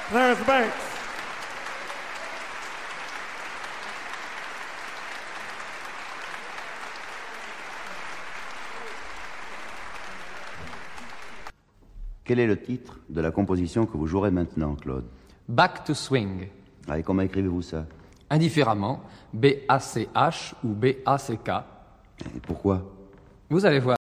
Clarence Banks. Quel est le titre de la composition que vous jouerez maintenant, Claude? Back to Swing. Ah, et comment écrivez-vous ça? Indifféremment, B-A-C-H ou B-A-C-K. Et pourquoi? Vous allez voir.